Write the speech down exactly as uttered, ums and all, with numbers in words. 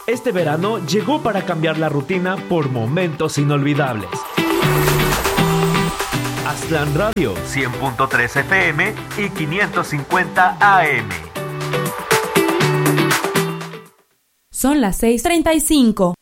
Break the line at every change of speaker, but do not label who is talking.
Este verano llegó para cambiar la rutina por momentos inolvidables. Aztlán Radio, cien punto tres F M y quinientos cincuenta A M.
Son las seis treinta y cinco.